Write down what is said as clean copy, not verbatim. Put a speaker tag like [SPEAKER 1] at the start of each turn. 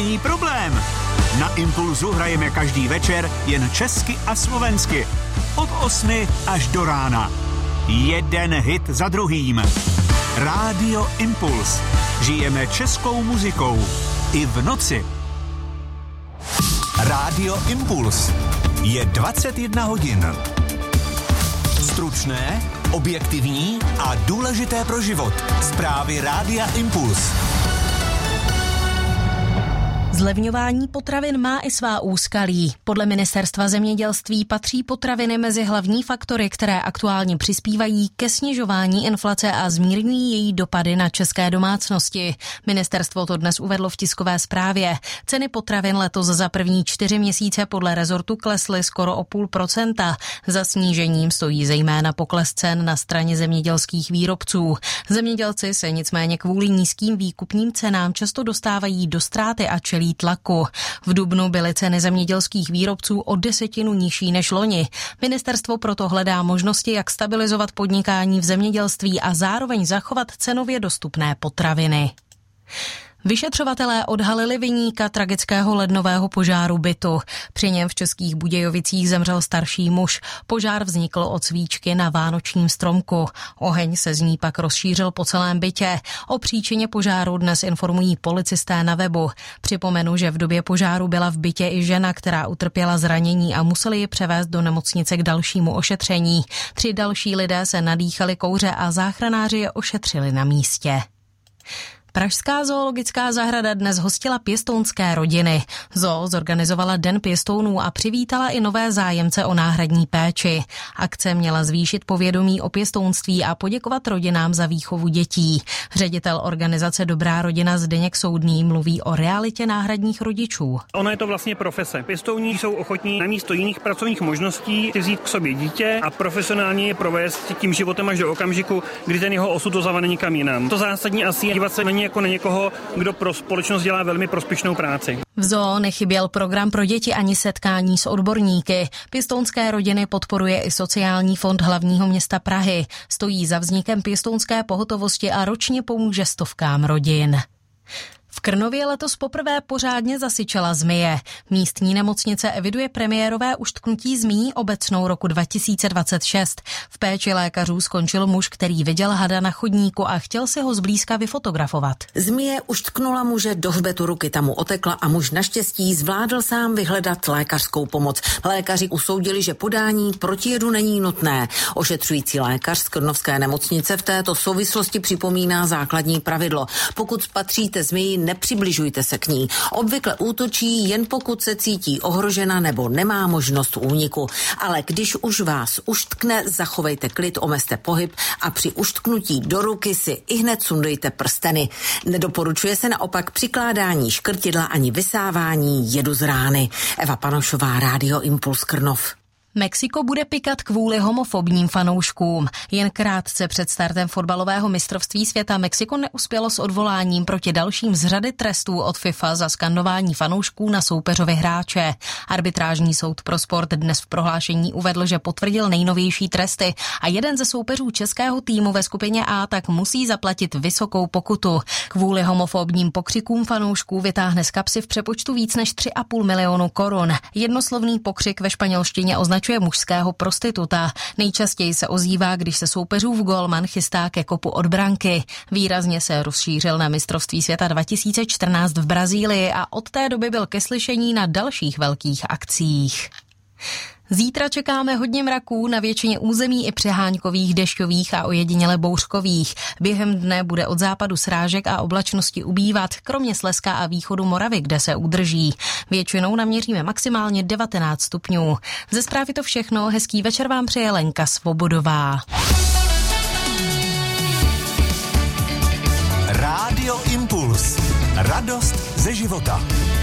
[SPEAKER 1] Není problém. Na Impulzu hrajeme každý večer jen česky a slovensky. Od 8 až do rána. Jeden hit za druhým. Rádio Impuls. Žijeme českou muzikou. I v noci. Rádio Impuls. Je 21 hodin. Stručné, objektivní a důležité pro život. Zprávy Rádia Impuls.
[SPEAKER 2] Zlevňování potravin má i svá úskalí. Podle Ministerstva zemědělství patří potraviny mezi hlavní faktory, které aktuálně přispívají ke snižování inflace a zmírňují její dopady na české domácnosti. Ministerstvo to dnes uvedlo v tiskové zprávě. Ceny potravin letos za první 4 měsíce podle rezortu klesly skoro o 0,5%. Za snížením stojí zejména pokles cen na straně zemědělských výrobců. Zemědělci se nicméně kvůli nízkým výkupním cenám často dostávají do ztráty a čelí tlaku. V dubnu byly ceny zemědělských výrobců o 10% nižší než loni. Ministerstvo proto hledá možnosti, jak stabilizovat podnikání v zemědělství a zároveň zachovat cenově dostupné potraviny. Vyšetřovatelé odhalili viníka tragického lednového požáru bytu. Při něm v Českých Budějovicích zemřel starší muž. Požár vznikl od svíčky na vánočním stromku. Oheň se z ní pak rozšířil po celém bytě. O příčině požáru dnes informují policisté na webu. Připomenu, že v době požáru byla v bytě i žena, která utrpěla zranění a museli ji převést do nemocnice k dalšímu ošetření. 3 další lidé se nadýchali kouře a záchranáři je ošetřili na místě. Pražská zoologická zahrada dnes hostila pěstounské rodiny. Zoo zorganizovala Den pěstounů a přivítala i nové zájemce o náhradní péči. Akce měla zvýšit povědomí o pěstounství a poděkovat rodinám za výchovu dětí. Ředitel organizace Dobrá rodina Zdeněk Soudný mluví o realitě náhradních rodičů.
[SPEAKER 3] Ono je to vlastně profese. Pěstouni jsou ochotní namísto jiných pracovních možností vzít k sobě dítě a profesionálně je provést tím životem až do okamžiku, kdy ten jeho osud dozavane někam jinam. To zásadní asi je dívat se na jako na někoho, kdo pro společnost dělá velmi prospěšnou práci.
[SPEAKER 2] V zoo nechyběl program pro děti ani setkání s odborníky. Pěstounské rodiny podporuje i Sociální fond hlavního města Prahy. Stojí za vznikem pěstounské pohotovosti a ročně pomůže stovkám rodin. V Krnově letos poprvé pořádně zasyčela zmije. Místní nemocnice eviduje premiérové uštknutí zmí obecnou roku 2026. V péči lékařů skončil muž, který viděl hada na chodníku a chtěl si ho zblízka vyfotografovat.
[SPEAKER 4] Zmije uštknula muže do hřbetu ruky, ta mu otekla a muž naštěstí zvládl sám vyhledat lékařskou pomoc. Lékaři usoudili, že podání protijedu není nutné. Ošetřující lékař z Krnovské nemocnice v této souvislosti připomíná základní pravidlo. Pokud spatříte zmiji, nepřibližujte se k ní. Obvykle útočí jen pokud se cítí ohrožena nebo nemá možnost úniku. Ale když už vás uštkne, zachovejte klid, omezte pohyb a při uštknutí do ruky si ihned sundejte prsteny. Nedoporučuje se naopak přikládání škrtidla ani vysávání jedu z rány. Eva Panošová, Rádio Impuls Krnov.
[SPEAKER 2] Mexiko bude pikat kvůli homofobním fanouškům. Jen krátce před startem fotbalového mistrovství světa Mexiko neuspělo s odvoláním proti dalším z řady trestů od FIFA za skandování fanoušků na soupeřovy hráče. Arbitrážní soud pro sport dnes v prohlášení uvedl, že potvrdil nejnovější tresty a jeden ze soupeřů českého týmu ve skupině A tak musí zaplatit vysokou pokutu. Kvůli homofobním pokřikům fanoušků vytáhne z kapsy v přepočtu víc než 3,5 milionu korun. Jednoslovný pokřik ve španělštině označuje mužského prostituta. Nejčastěji se ozývá, když se soupeřův gólman chystá ke kopu od branky. Výrazně se rozšířil na mistrovství světa 2014 v Brazílii a od té doby byl ke slyšení na dalších velkých akcích. Zítra čekáme hodně mraků, na většině území i přeháňkových, dešťových a ojediněle bouřkových. Během dne bude od západu srážek a oblačnosti ubývat, kromě Slezska a východu Moravy, kde se udrží. Většinou naměříme maximálně 19 stupňů. Ze zprávy to všechno, hezký večer vám přeje Lenka Svobodová.
[SPEAKER 1] Rádio Impuls. Radost ze života.